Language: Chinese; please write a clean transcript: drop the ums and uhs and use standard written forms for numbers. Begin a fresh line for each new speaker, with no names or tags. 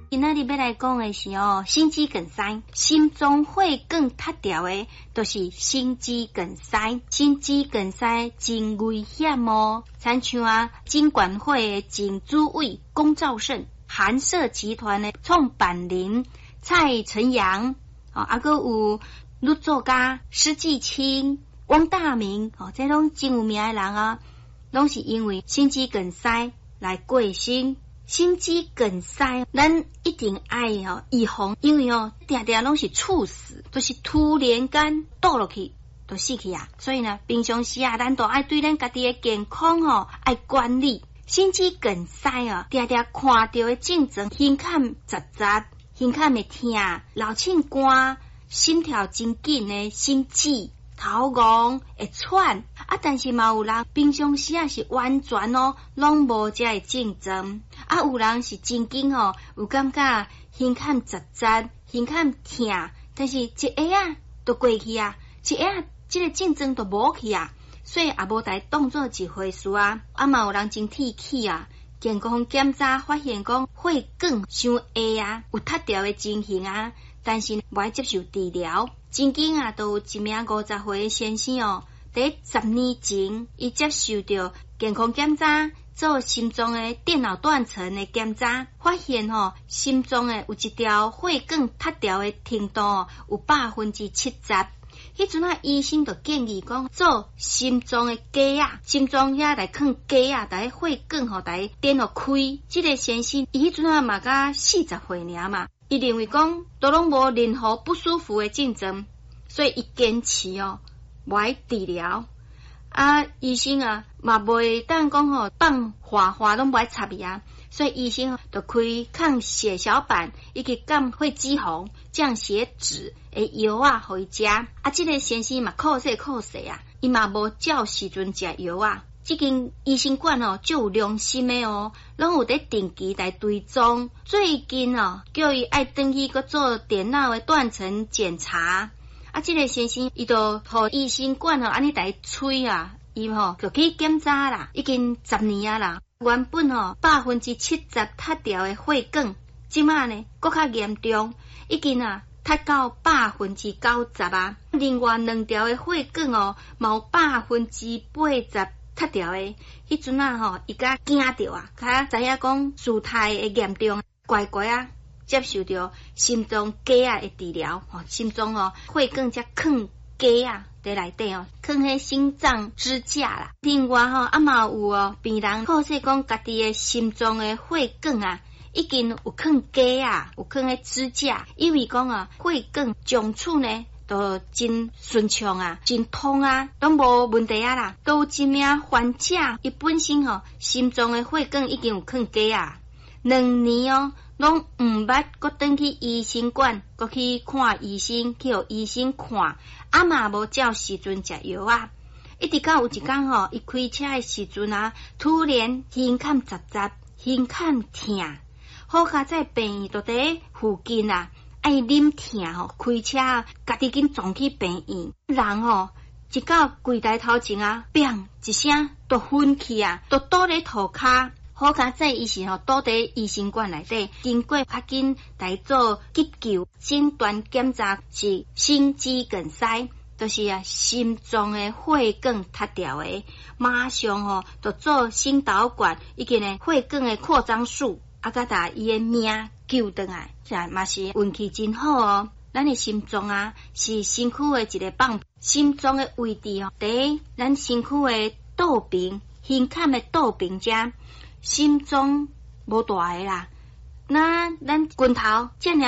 今仔日要来讲的是心肌梗塞，心中血管塌掉的，就是心肌梗塞。心肌梗塞真危险哦，亲像金管会的前主委龚兆盛、韩社集团的创办人蔡成阳，还有女作家施季青、汪大明，这拢真有名的人啊，拢是因为心肌梗塞来过身。心肌梗塞，咱一定爱预防，因为定定拢是猝死，都是突然间倒落去就死去啊。所以呢，平常时咱都爱对咱家己的健康爱管理。心肌梗塞定定看到的症状，心坎杂杂，心坎会痛，脑庆肝，心跳真紧的心悸。头晕会喘但是嘛有人平常时是完全拢无这的症状有人是真紧有感觉心坎杂杂，心坎痛，但是一下就过去啊，一下这个症状就无去啊，所以也无大当做一回事啊嘛有人真铁气啊，健康检查发现讲血管伤下有塌掉的情形但是无爱接受治疗。曾经都有一名50岁的先生在10年前，伊接受到健康检查，做心脏的电脑断层的检查，发现心脏的有一条血管塌掉的程度有70%。迄阵医生就建议讲做心脏的架心脏也来放架来血管来点开。这个先生伊迄阵嘛才40岁尔嘛。伊认为讲都拢无任何不舒服的症状，所以伊坚持无爱治疗医生嘛袂当讲放话拢无爱插伊所以医生就开抗血小板以及降血脂红、降血脂的药互伊食这个先生嘛酷势伊嘛无照时阵食药这间医生馆就有良心的拢有在定期来追踪。最近叫伊爱回去搁做电脑的断层检查这个先生伊就互医生馆安尼来催伊就去检查啦，已经10年啦。原本70%塌掉的血管，即马呢搁较严重，已经塌到90%另外2条的血管嘛有80%塌掉的，迄阵伊甲惊着较知影讲事态的严重，乖接受到心脏架的治疗心脏血管才放架在内底放迄心脏支架啦。另外嘛有病人或是讲家己的心脏的血管已经有放架有放迄支架，因为讲血管将处呢都真顺畅真通拢无问题啦。都有一名患者，伊本身心脏的血管已经有放架2年拢毋捌搁转去医生馆，搁去看医生，去互医生看嘛无照时阵食药一直到有一天伊开车的时阵突然心坎杂杂，心坎痛，好佳在病院就伫附近爱啉疼开车家己紧撞去病院，人一到柜台头前砰一声就昏去就倒咧涂骹。好佳在伊是倒伫医生馆内底，经过较紧来做急救，诊断检查是心肌梗塞，就是心脏的血管塌掉的，马上就做心导管以及血管的扩张术，甲把伊的命救回来，嘛是运气真好咱的心脏是身躯的一个泵，心脏的位置伫咱身躯的倒边，心坎的倒边遮，心脏无大个啦，那咱拳头这